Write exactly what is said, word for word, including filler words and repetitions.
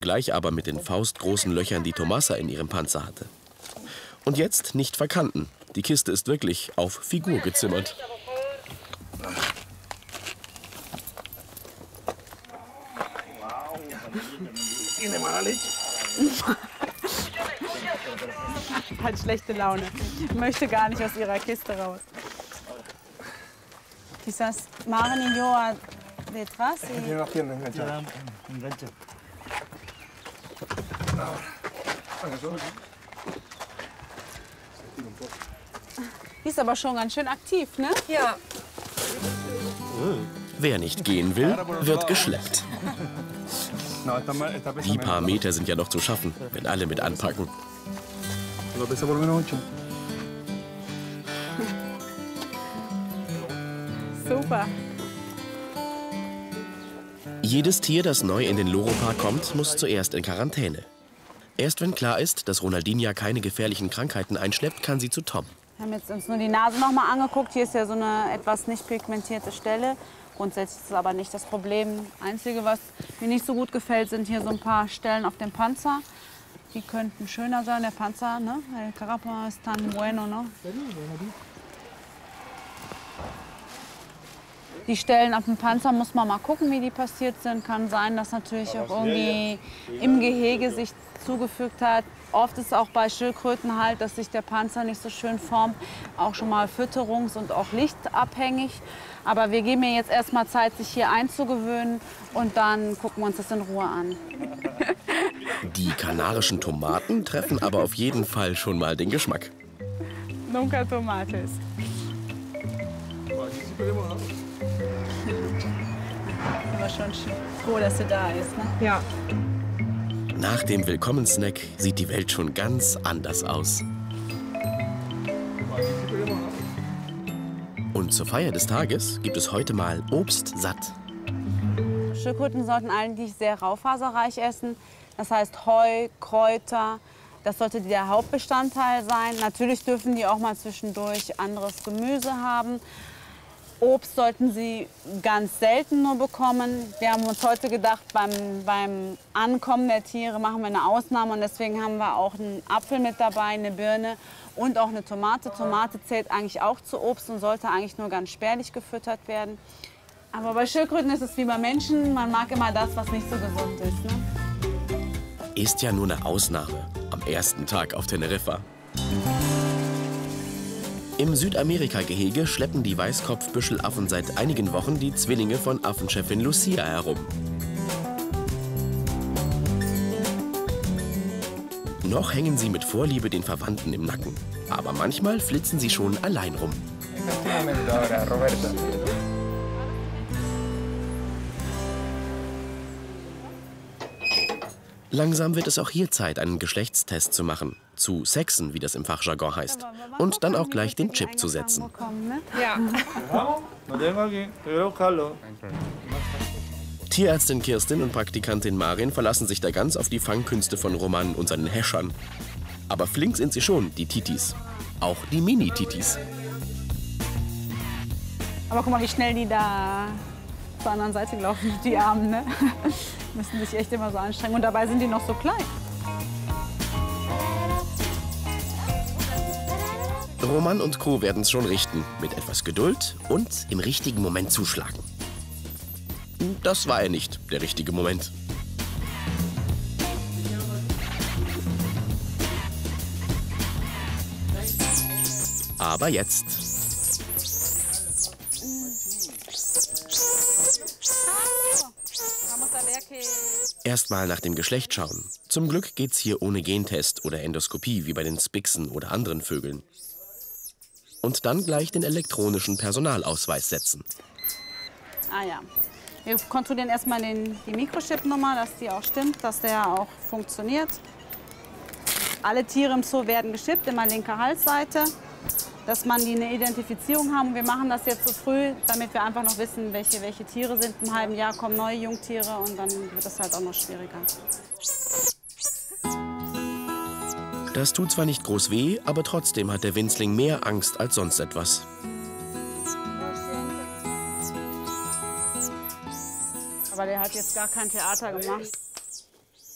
Gleich aber mit den faustgroßen Löchern, die Tomasa in ihrem Panzer hatte. Und jetzt nicht verkanten. Die Kiste ist wirklich auf Figur gezimmert. Hat schlechte Laune. Möchte gar nicht aus ihrer Kiste raus. Quizás Maren y yo detrás. Die ist aber schon ganz schön aktiv, ne? Ja. Wer nicht gehen will, wird geschleppt. Die paar Meter sind ja noch zu schaffen, wenn alle mit anpacken. Super. Jedes Tier, das neu in den Loro-Park kommt, muss zuerst in Quarantäne. Erst wenn klar ist, dass Ronaldinha keine gefährlichen Krankheiten einschleppt, kann sie zu Tom. Wir haben jetzt uns nur die Nase noch mal angeguckt. Hier ist ja so eine etwas nicht pigmentierte Stelle. Grundsätzlich ist es aber nicht das Problem. Das Einzige, was mir nicht so gut gefällt, sind hier so ein paar Stellen auf dem Panzer. Die könnten schöner sein. Der Panzer, ne? El Carapa ist tan bueno, ne? Die Stellen auf dem Panzer muss man mal gucken, wie die passiert sind. Kann sein, dass natürlich auch irgendwie im Gehege sich zugefügt hat. Oft ist es auch bei Schildkröten halt, dass sich der Panzer nicht so schön formt. Auch schon mal fütterungs- und auch lichtabhängig. Aber wir geben mir jetzt erst mal Zeit, sich hier einzugewöhnen. Und dann gucken wir uns das in Ruhe an. Die kanarischen Tomaten treffen aber auf jeden Fall schon mal den Geschmack. Nunca tomates. Aber schon froh, dass sie da ist, ne? Ja. Nach dem Willkommenssnack sieht die Welt schon ganz anders aus. Und zur Feier des Tages gibt es heute mal Obst satt. Schildkröten sollten eigentlich sehr raufaserreich essen. Das heißt Heu, Kräuter, das sollte der Hauptbestandteil sein. Natürlich dürfen die auch mal zwischendurch anderes Gemüse haben. Obst sollten sie ganz selten nur bekommen. Wir haben uns heute gedacht, beim, beim Ankommen der Tiere machen wir eine Ausnahme. Und deswegen haben wir auch einen Apfel mit dabei, eine Birne und auch eine Tomate. Tomate zählt eigentlich auch zu Obst und sollte eigentlich nur ganz spärlich gefüttert werden. Aber bei Schildkröten ist es wie bei Menschen. Man mag immer das, was nicht so gesund ist, ne? Ist ja nur eine Ausnahme am ersten Tag auf Teneriffa. Im Südamerika-Gehege schleppen die Weißkopfbüschelaffen seit einigen Wochen die Zwillinge von Affenchefin Lucia herum. Noch hängen sie mit Vorliebe den Verwandten im Nacken. Aber manchmal flitzen sie schon allein rum. Langsam wird es auch hier Zeit, einen Geschlechtstest zu machen. Zu sexen, wie das im Fachjargon heißt. Und dann auch gleich den Chip zu setzen. Ja. Tierärztin Kirstin und Praktikantin Marin verlassen sich da ganz auf die Fangkünste von Roman und seinen Häschern. Aber flink sind sie schon, die Titis. Auch die Mini-Titis. Aber guck mal, wie schnell die da zur anderen Seite gelaufen, die Armen, ne? Müssen sich echt immer so anstrengen. Und dabei sind die noch so klein. Roman und Co. werden es schon richten. Mit etwas Geduld und im richtigen Moment zuschlagen. Das war er nicht, der richtige Moment. Aber jetzt. Erstmal nach dem Geschlecht schauen. Zum Glück geht's hier ohne Gentest oder Endoskopie wie bei den Spixen oder anderen Vögeln. Und dann gleich den elektronischen Personalausweis setzen. Ah ja. Wir kontrollieren erstmal den, die Mikrochip-Nummer, dass die auch stimmt, dass der auch funktioniert. Alle Tiere im Zoo werden geschippt, immer linke Halsseite, dass man die eine Identifizierung haben. Wir machen das jetzt so früh, damit wir einfach noch wissen, welche, welche Tiere sind. Im halben Jahr kommen neue Jungtiere und dann wird es halt auch noch schwieriger. Das tut zwar nicht groß weh, aber trotzdem hat der Winzling mehr Angst als sonst etwas. Aber der hat jetzt gar kein Theater gemacht.